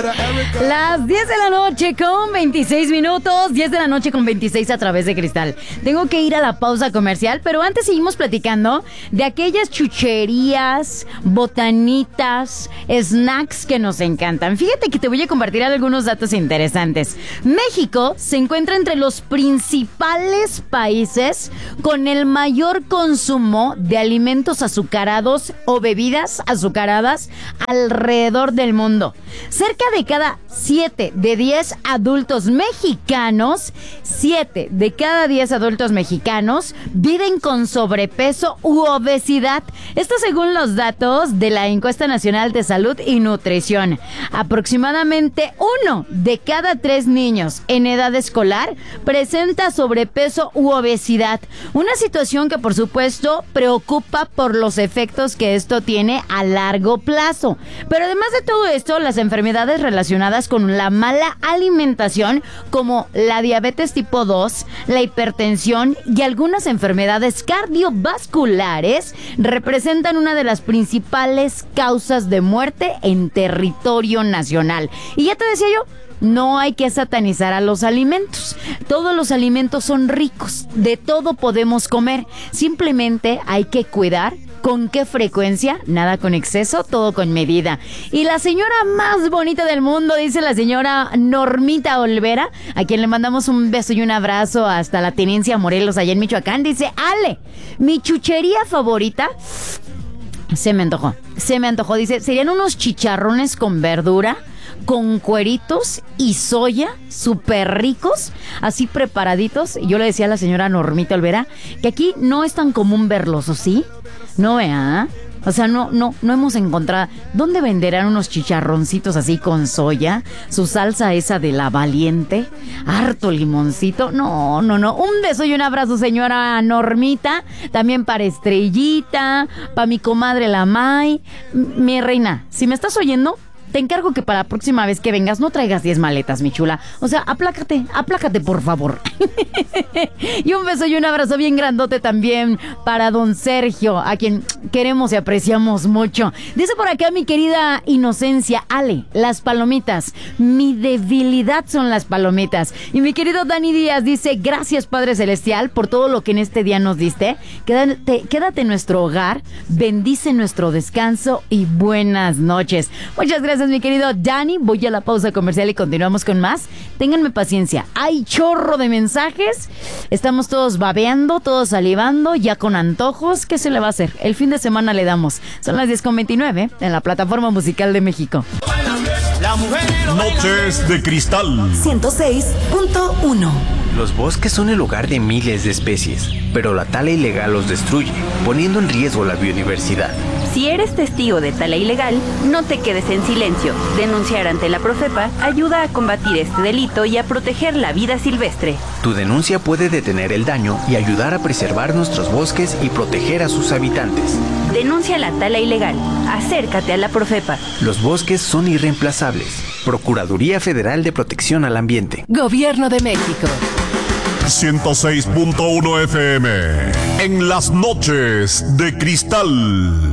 Las 10 de la noche con 26 minutos, 10 de la noche con 26 a través de Cristal. Tengo que ir a la pausa comercial, pero antes seguimos platicando de aquellas chucherías, botanitas, snacks que nos encantan. Fíjate que te voy a compartir algunos datos interesantes. México se encuentra entre los principales países con el mayor consumo de alimentos azucarados o bebidas azucaradas alrededor del mundo. Cerca de cada 7 de 10 adultos mexicanos, 7 de cada 10 adultos mexicanos viven con sobrepeso u obesidad. Esto según los datos de la Encuesta Nacional de Salud y Nutrición. Aproximadamente 1 de cada 3 niños en edad escolar presenta sobrepeso u obesidad. Una situación que por supuesto preocupa por los efectos que esto tiene a largo plazo. Pero además de todo esto, las enfermedades relacionadas con la mala alimentación, como la diabetes tipo 2, la hipertensión y algunas enfermedades cardiovasculares, representan una de las principales causas de muerte en territorio nacional. Y ya te decía yo, no hay que satanizar a los alimentos. Todos los alimentos son ricos, de todo podemos comer. Simplemente hay que cuidar con qué frecuencia, nada con exceso, todo con medida. Y la señora más bonita del mundo, dice la señora Normita Olvera, a quien le mandamos un beso y un abrazo hasta la Tenencia Morelos, allá en Michoacán, dice: Ale, mi chuchería favorita... Se me antojó, dice, serían unos chicharrones con verdura, con cueritos y soya, súper ricos, así preparaditos. Y yo le decía a la señora Normita Olvera que aquí no es tan común verlos, ¿o sí? No, vea, o sea, no hemos encontrado. ¿Dónde venderán unos chicharroncitos así con soya? Su salsa esa de la Valiente, harto limoncito. No. Un beso y un abrazo, señora Normita. También para Estrellita, para mi comadre la May. Mi reina, si me estás oyendo, te encargo que para la próxima vez que vengas no traigas 10 maletas, mi chula. O sea, aplácate, por favor. Y un beso y un abrazo bien grandote también para don Sergio, a quien queremos y apreciamos mucho. Dice por acá mi querida Inocencia: Ale, las palomitas, mi debilidad son las palomitas. Y mi querido Dani Díaz dice: gracias, Padre Celestial, por todo lo que en este día nos diste. Quédate en nuestro hogar, bendice nuestro descanso y buenas noches. Muchas gracias, mi querido Dani. Voy a la pausa comercial y continuamos con más. Ténganme paciencia, hay chorro de mensajes. Estamos todos babeando, todos salivando, ya con antojos. ¿Qué se le va a hacer? El fin de semana le damos. Son las 10:29 en la Plataforma Musical de México. Noches de Cristal 106.1. Los bosques son el hogar de miles de especies, pero la tala ilegal los destruye, poniendo en riesgo la biodiversidad. Si eres testigo de tala ilegal, no te quedes en silencio. Denunciar ante la Profepa ayuda a combatir este delito y a proteger la vida silvestre. Tu denuncia puede detener el daño y ayudar a preservar nuestros bosques y proteger a sus habitantes. Denuncia la tala ilegal. Acércate a la Profepa. Los bosques son irreemplazables. Procuraduría Federal de Protección al Ambiente. Gobierno de México. 106.1 FM en las noches de Cristal.